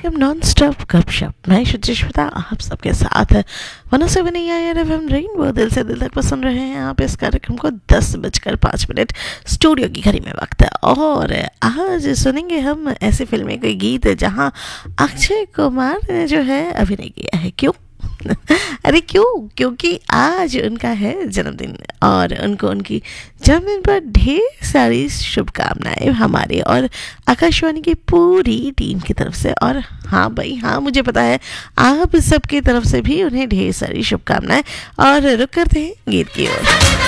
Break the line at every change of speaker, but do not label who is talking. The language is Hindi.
कार्यक्रम नॉन स्टॉप गपशप। मैं शुचिश्वता आप सबके साथ 107 एफएम रेनबो दिल से दिल तक सुन रहे हैं आप इस कार्यक्रम को। 10:05 स्टूडियो की घड़ी में वक्त है और आज सुनेंगे हम ऐसी फिल्में कोई गीत जहां अक्षय कुमार ने जो है अभिनय किया है। क्यों? अरे क्यों? क्योंकि आज उनका है जन्मदिन और उनको उनकी जन्मदिन पर ढेर सारी शुभकामनाएं हमारे और आकाशवाणी की पूरी टीम की तरफ से। और हाँ भाई हाँ, मुझे पता है आप सबकी तरफ से भी उन्हें ढेर सारी शुभकामनाएं। और रुक करते हैं गीत की ओर।